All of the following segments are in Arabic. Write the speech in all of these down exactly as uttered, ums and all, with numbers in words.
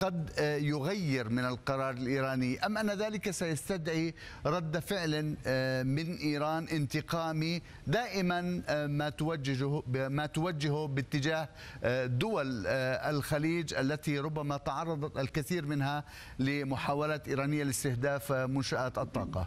قد يغير من القرار الإيراني، أم أن ذلك سيستدعي رد فعل من إيران انتقامي دائما ما توجهه ما توجهه باتجاه دول الخليج التي ربما تعرضت الكثير منها لمحاولات إيرانية لاستهداف منشآت الطاقة؟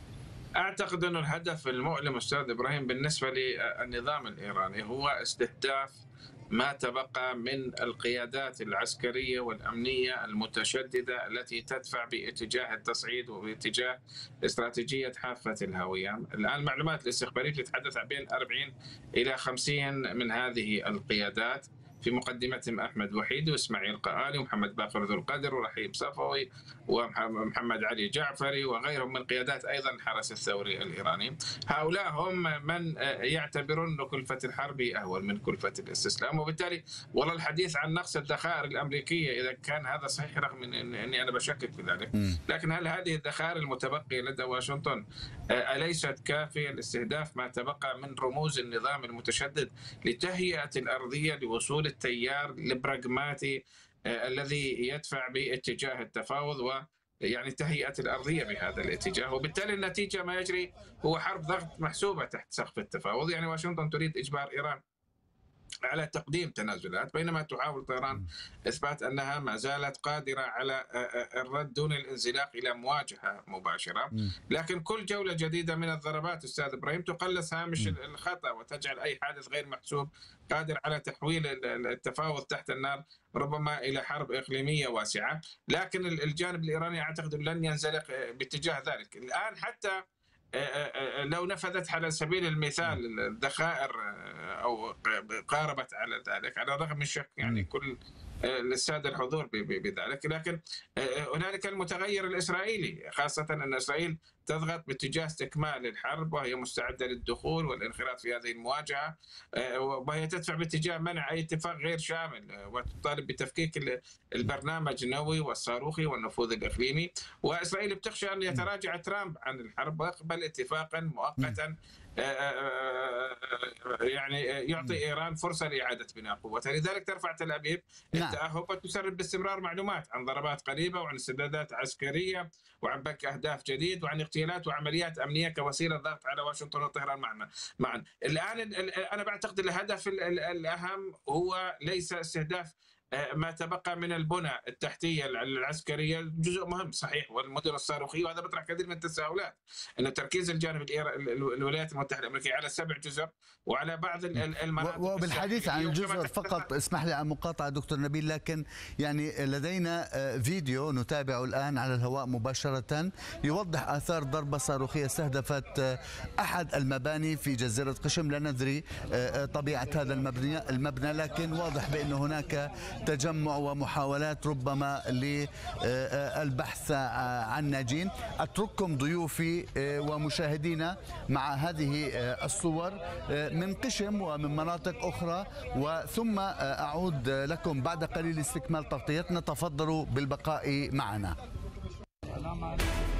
أعتقد أن الهدف المؤلم أستاذ إبراهيم بالنسبة للنظام الإيراني هو استهداف ما تبقى من القيادات العسكرية والأمنية المتشددة التي تدفع باتجاه التصعيد وباتجاه استراتيجية حافة الهاوية. الآن المعلومات الاستخبارية تتحدث عن بين أربعين إلى خمسين من هذه القيادات، في مقدمتهم أحمد وحيد وإسماعيل قآلي ومحمد باقر ذو القدر ورحيم صفوي ومحمد علي جعفري وغيرهم من قيادات أيضا الحرس الثوري الإيراني. هؤلاء هم من يعتبرون كلفة الحرب أهون من كلفة الاستسلام، وبالتالي والله الحديث عن نقص الذخائر الأمريكية إذا كان هذا صحيح، رغم أني أنا بشكك في ذلك، لكن هل هذه الذخائر المتبقية لدى واشنطن أليست كافية لاستهداف ما تبقى من رموز النظام المتشدد لتهيئة الأرضية لوصول التيار البراغماتي الذي يدفع باتجاه التفاوض و يعني تهيئة الأرضية بهذا الاتجاه؟ وبالتالي النتيجة ما يجري هو حرب ضغط محسوبة تحت سقف التفاوض. يعني واشنطن تريد إجبار إيران على تقديم تنازلات، بينما تحاول طهران إثبات أنها ما زالت قادرة على الرد دون الانزلاق إلى مواجهة مباشرة. لكن كل جولة جديدة من الضربات أستاذ إبراهيم تقلص هامش الخطأ وتجعل أي حادث غير محسوب قادر على تحويل التفاوض تحت النار ربما إلى حرب إقليمية واسعة. لكن الجانب الإيراني أعتقد لن ينزلق باتجاه ذلك. الآن حتى لو نفذت على سبيل المثال الذخائر أو قاربت على ذلك، على الرغم من شك يعني كل للسادة الحضور بذلك، لكن هنالك المتغير الإسرائيلي، خاصة أن إسرائيل تضغط باتجاه استكمال الحرب وهي مستعدة للدخول والانخراط في هذه المواجهة، وهي تدفع باتجاه منع أي اتفاق غير شامل وتطالب بتفكيك البرنامج النووي والصاروخي والنفوذ الإقليمي. وإسرائيل بتخشى أن يتراجع ترامب عن الحرب ويقبل اتفاقا مؤقتا يعني يعطي إيران فرصة لإعادة بناء قوتها. لذلك ترفع تل أبيب التأهب وتسرب باستمرار معلومات عن ضربات قريبة وعن استعدادات عسكرية وعن بك أهداف جديد وعن اغتيالات وعمليات أمنية كوسيلة ضغط على واشنطن وطهران معنا معا. الآن أنا بعتقد الهدف الأهم هو ليس استهداف ما تبقى من البنى التحتية العسكرية، جزء مهم صحيح والمدن الصاروخية، وهذا بيطرح كثير من التساؤلات أن تركيز الجانب الولايات المتحدة الأمريكية على سبع جزر وعلى بعض المناطق. وبالحديث عن الجزر فقط اسمح لي عن مقاطعة دكتور نبيل، لكن يعني لدينا فيديو نتابعه الآن على الهواء مباشرة يوضح آثار ضربة صاروخية استهدفت أحد المباني في جزيرة قشم. لا ندري طبيعة هذا المبنى المبنى لكن واضح بأن هناك تجمع ومحاولات ربما للبحث عن ناجين. أترككم ضيوفي ومشاهدينا مع هذه الصور من قشم ومن مناطق أخرى، وثم أعود لكم بعد قليل استكمال تغطيتنا. تفضلوا بالبقاء معنا.